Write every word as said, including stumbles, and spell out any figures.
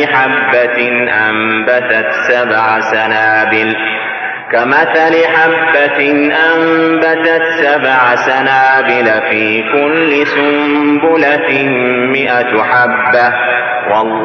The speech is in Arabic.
حبة أنبتت سبع سنابل كمثل حبة أنبتت سبع سنابل في كل سنبلة مئة حبة.